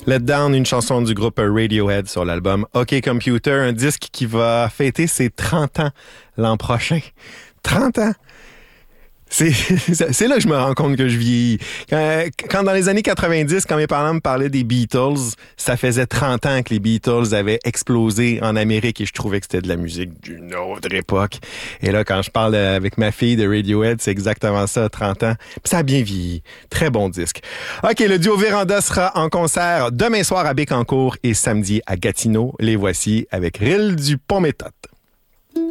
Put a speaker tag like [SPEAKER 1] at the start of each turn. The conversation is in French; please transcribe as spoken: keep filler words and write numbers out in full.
[SPEAKER 1] Let Down, une chanson du groupe Radiohead sur l'album OK Computer, un disque qui va fêter ses trente ans l'an prochain. trente ans! C'est, c'est là que je me rends compte que je vieillis. Quand, quand dans les années quatre-vingt-dix, quand mes parents me parlaient des Beatles, ça faisait trente ans que les Beatles avaient explosé en Amérique et je trouvais que c'était de la musique d'une autre époque. Et là, quand je parle avec ma fille de Radiohead, c'est exactement ça, trente ans. Puis ça a bien vieilli. Très bon disque. OK, le duo Véranda sera en concert demain soir à Bécancour et samedi à Gatineau. Les voici avec Ril du Pont-Méthode.